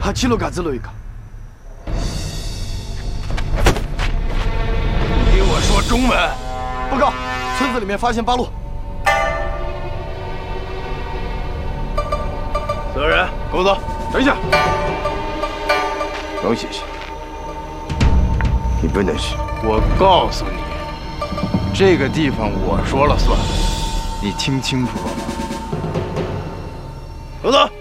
爬起了干子了一个。 你给我说中文！ 报告，村子里面发现八路。 所有人，跟我走。等一下，王先生，你不能去。我告诉你，这个地方我说了算，你听清楚了吗？跟我走。